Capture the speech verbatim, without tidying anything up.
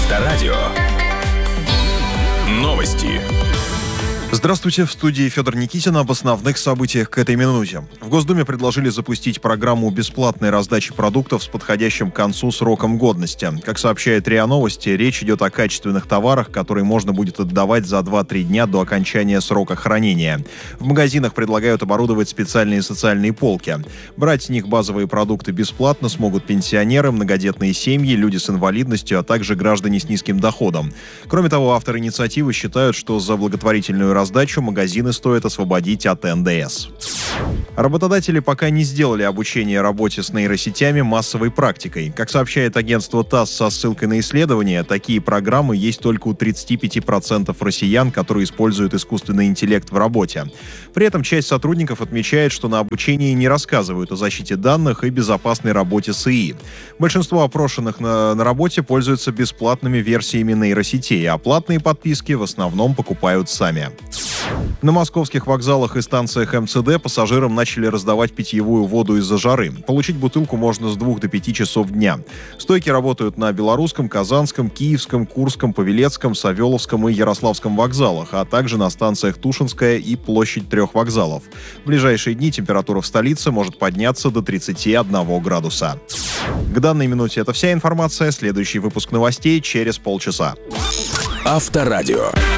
Авторадио. Новости. Здравствуйте, в студии Федор Никитин об основных событиях к этой минуте. В Госдуме предложили запустить программу бесплатной раздачи продуктов с подходящим к концу сроком годности. Как сообщает РИА Новости, речь идет о качественных товарах, которые можно будет отдавать за два-три дня до окончания срока хранения. В магазинах предлагают оборудовать специальные социальные полки. Брать с них базовые продукты бесплатно смогут пенсионеры, многодетные семьи, люди с инвалидностью, а также граждане с низким доходом. Кроме того, авторы инициативы считают, что за благотворительную раздачу магазины стоит освободить от эн дэ эс. Работодатели пока не сделали обучение работе с нейросетями массовой практикой. Как сообщает агентство ТАСС со ссылкой на исследования, такие программы есть только у тридцати пяти процентов россиян, которые используют искусственный интеллект в работе. При этом часть сотрудников отмечает, что на обучении не рассказывают о защите данных и безопасной работе с ИИ. Большинство опрошенных на, на работе пользуются бесплатными версиями нейросетей, а платные подписки в основном покупают сами. На московских вокзалах и станциях эм цэ дэ пассажирам начали раздавать питьевую воду из-за жары. Получить бутылку можно с двух до пяти часов дня. Стойки работают на Белорусском, Казанском, Киевском, Курском, Павелецком, Савеловском и Ярославском вокзалах, а также на станциях Тушинская и Площадь трех вокзалов. В ближайшие дни температура в столице может подняться до тридцати одного градуса. К данной минуте это вся информация. Следующий выпуск новостей через полчаса. Авторадио.